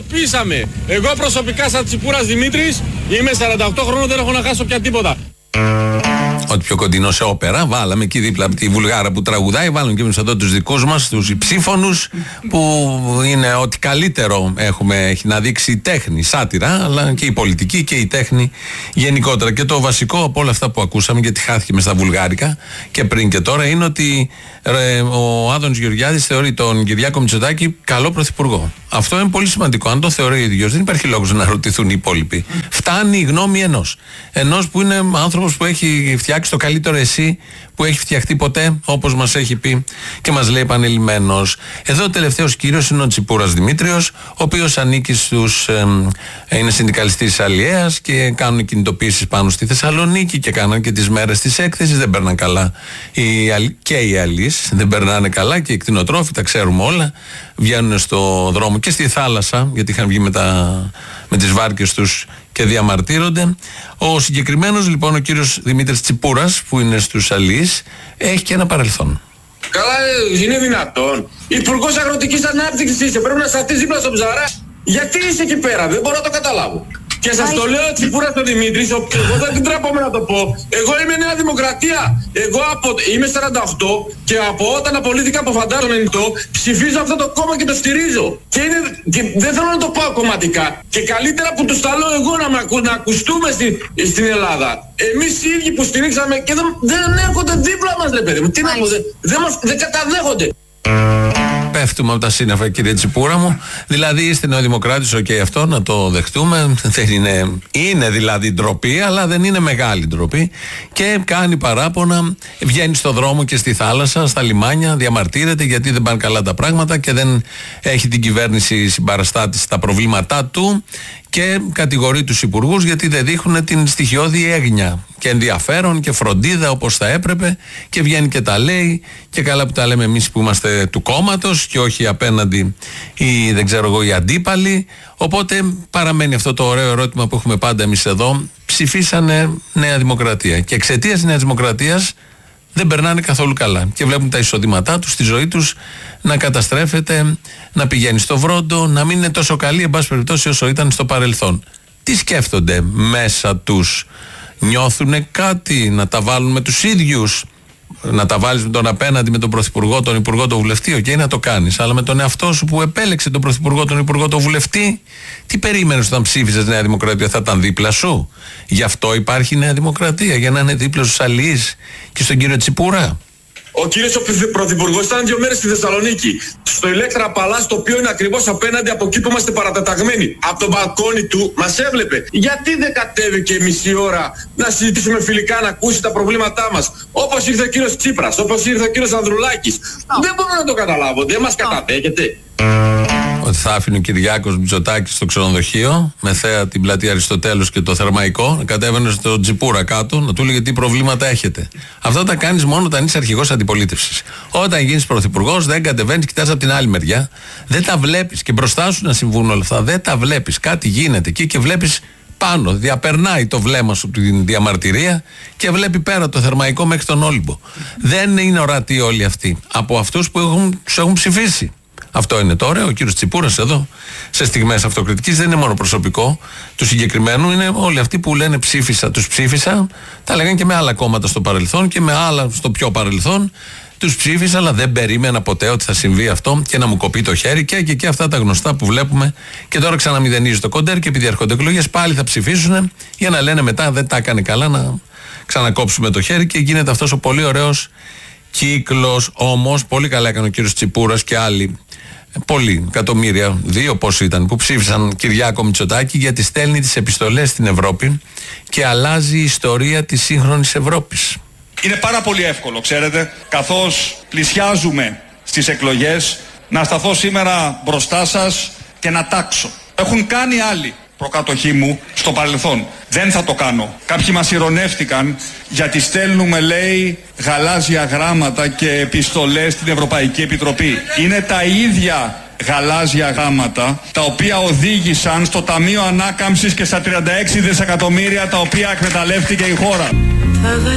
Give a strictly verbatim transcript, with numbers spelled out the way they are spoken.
Πείσαμε. Εγώ προσωπικά σαν Τσιπούρας Δημήτρης είμαι σαράντα οκτώ χρόνων, δεν έχω να χάσω πια τίποτα. Ό,τι πιο κοντινό σε όπερα, βάλαμε εκεί δίπλα από τη Βουλγάρα που τραγουδάει, βάλαμε και εμείς εδώ τους δικούς μας, τους υψήφωνους, που είναι ό,τι καλύτερο έχουμε, έχει να δείξει η τέχνη, σάτυρα, αλλά και η πολιτική και η τέχνη γενικότερα. Και το βασικό από όλα αυτά που ακούσαμε, γιατί χάθηκε μες στα βουλγάρικα και πριν και τώρα, είναι ότι ρε, ο Άδωνης Γεωργιάδης θεωρεί τον Κυριάκο Μητσοτάκη καλό πρωθυπουργό. Αυτό είναι πολύ σημαντικό. Αν το θεωρεί ο ίδιος, δεν υπάρχει λόγος να ρωτηθούν οι υπόλοιποι. Φτάνει η γνώμη ενός. Ενός που είναι άνθρωπος που έχει φτιάξει το καλύτερο εσύ που έχει φτιαχτεί ποτέ, όπως μας έχει πει και μας λέει επανειλημμένος. Εδώ ο τελευταίος κύριος είναι ο Τσιπούρας Δημήτριος, ο οποίος ανήκει στους. Ε, είναι συνδικαλιστής της Αλιαίας και κάνουν κινητοποίησεις πάνω στη Θεσσαλονίκη και κάναν και τις μέρες της έκθεσης. Δεν περνάνε καλά οι, και οι αλείς, δεν περνάνε καλά και οι κτηνοτρόφοι, τα ξέρουμε όλα. Βγαίνουν στο δρόμο και στη θάλασσα, γιατί είχαν βγει με, τα, με τις βάρκες τους και διαμαρτύρονται. Ο συγκεκριμένος λοιπόν ο κύριος Δημήτρης Τσιπούρας, που είναι στους αλείς, έχει και ένα παρελθόν. Καλά, είναι δυνατόν? Υπουργός Αγροτικής Ανάπτυξης είσαι, πρέπει να σταθείς δίπλα στον Ψαρά. Γιατί είσαι εκεί πέρα, δεν μπορώ να το καταλάβω. Και σας το λέω Τσιπούρας τον Δημήτρη, εγώ δεν την τρέπομαι να το πω. Εγώ είμαι Νέα Δημοκρατία. Εγώ από, είμαι σαράντα οκτώ και από όταν απολύθηκα από φαντάζομαι ενενήντα ψηφίζω αυτό το κόμμα και το στηρίζω. Και, είναι, και δεν θέλω να το πάω κομματικά. Και καλύτερα που τους τα λέω εγώ να, ακου, να ακουστούμε στη, στην Ελλάδα. Εμείς οι ίδιοι που στηρίξαμε και δεν, δεν έρχονται δίπλα μας, ρε παιδί μου. Τι να πω, δεν, δεν, δεν καταδέχονται. Πέφτουμε από τα σύννεφα, κύριε Τσιπούρα μου. Δηλαδή είστε νεοδημοκράτης, οκ, okay, αυτό να το δεχτούμε. Δεν είναι, είναι δηλαδή ντροπή, αλλά δεν είναι μεγάλη ντροπή. Και κάνει παράπονα, βγαίνει στο δρόμο και στη θάλασσα, στα λιμάνια, διαμαρτύρεται γιατί δεν πάνε καλά τα πράγματα και δεν έχει την κυβέρνηση συμπαραστάτη στα προβλήματά του. Και κατηγορεί τους υπουργούς γιατί δεν δείχνουν την στοιχειώδη έγνοια και ενδιαφέρον και φροντίδα όπως θα έπρεπε, και βγαίνει και τα λέει, και καλά που τα λέμε εμείς που είμαστε του κόμματος και όχι απέναντι ή δεν ξέρω εγώ οι αντίπαλοι. Οπότε παραμένει αυτό το ωραίο ερώτημα που έχουμε πάντα εμείς εδώ: ψηφίσανε Νέα Δημοκρατία και εξαιτίας Νέας Δημοκρατίας δεν περνάνε καθόλου καλά και βλέπουν τα εισοδήματά τους, τη ζωή τους να καταστρέφεται, να πηγαίνει στο βρόντο, να μην είναι τόσο καλή εν πάση περιπτώσει όσο ήταν στο παρελθόν. Τι σκέφτονται μέσα τους? Νιώθουν κάτι να τα βάλουν με τους ίδιους, να τα βάλεις με τον απέναντι, με τον πρωθυπουργό, τον υπουργό, τον βουλευτή, οκ, okay, να το κάνεις, αλλά με τον εαυτό σου που επέλεξε τον πρωθυπουργό, τον υπουργό, τον βουλευτή, τι περίμενες όταν ψήφισες Νέα Δημοκρατία? Θα ήταν δίπλα σου? Γι' αυτό υπάρχει Νέα Δημοκρατία, για να είναι δίπλα στους αλείς και στον κύριο Τσιπούρα. Ο κύριος ο πρωθυπουργός ήταν δύο μέρες στη Θεσσαλονίκη, στο Ηλέκτρα Παλάς, το οποίο είναι ακριβώς απέναντι από εκεί που είμαστε παρατεταγμένοι. Από τον μπαλκόνι του μας έβλεπε. Γιατί δεν κατέβηκε μισή ώρα να συζητήσουμε φιλικά, να ακούσει τα προβλήματά μας? Όπως ήρθε ο κύριος Τσίπρας, όπως ήρθε ο κύριος Ανδρουλάκης. Oh. Δεν μπορώ να το καταλάβω, δεν μας oh. καταδέχεται. Ότι θα άφηνε ο Κυριάκος Μητσοτάκης στο ξενοδοχείο με θέα την πλατεία Αριστοτέλους και το Θερμαϊκό, να κατέβαινε στο Τσιπούρα κάτω, να του έλεγε τι προβλήματα έχετε. Αυτό τα κάνεις μόνο όταν είσαι αρχηγός αντιπολίτευσης. Όταν γίνεις πρωθυπουργός, δεν κατεβαίνεις, κοιτάς από την άλλη μεριά, δεν τα βλέπεις και μπροστά σου να συμβούν όλα αυτά. Δεν τα βλέπεις. Κάτι γίνεται εκεί και βλέπεις πάνω, διαπερνάει το βλέμμα σου την διαμαρτυρία και βλέπει πέρα το Θερμαϊκό μέχρι τον Όλυμπο. Δεν είναι ορατοί όλοι αυτοί από αυτούς που έχουν, τους έχουν ψηφίσει. Αυτό είναι τώρα. Ο κύριος Τσιπούρας εδώ, σε στιγμές αυτοκριτικής, δεν είναι μόνο προσωπικό του συγκεκριμένου, είναι όλοι αυτοί που λένε ψήφισα, τους ψήφισα. Τα λέγανε και με άλλα κόμματα στο παρελθόν και με άλλα στο πιο παρελθόν. Τους ψήφισα, αλλά δεν περίμενα ποτέ ότι θα συμβεί αυτό και να μου κοπεί το χέρι. Και, και, και αυτά τα γνωστά που βλέπουμε. Και τώρα ξαναμηδενίζει το κοντέρ και επειδή έρχονται εκλογές πάλι θα ψηφίσουν για να λένε μετά δεν τα έκανε καλά, να ξανακόψουμε το χέρι, και γίνεται αυτός ο πολύ ωραίος κύκλος. Όμως πολύ καλά έκανε ο κύριος Τσιπούρας και άλλοι, πολλοί, εκατομμύρια, δύο πόσοι ήταν, που ψήφισαν Κυριάκο Μητσοτάκη, γιατί στέλνει τις επιστολές στην Ευρώπη και αλλάζει η ιστορία της σύγχρονης Ευρώπης. Είναι πάρα πολύ εύκολο, ξέρετε, καθώς πλησιάζουμε στις εκλογές, να σταθώ σήμερα μπροστά σας και να τάξω. Έχουν κάνει άλλοι προκατοχή μου στο παρελθόν. Δεν θα το κάνω. Κάποιοι μας ειρωνεύτηκαν γιατί στέλνουμε, λέει, γαλάζια γράμματα και επιστολές στην Ευρωπαϊκή Επιτροπή. Είναι τα ίδια γαλάζια γράμματα τα οποία οδήγησαν στο Ταμείο Ανάκαμψης και στα τριάντα έξι δισεκατομμύρια τα οποία εκμεταλλεύτηκε η χώρα.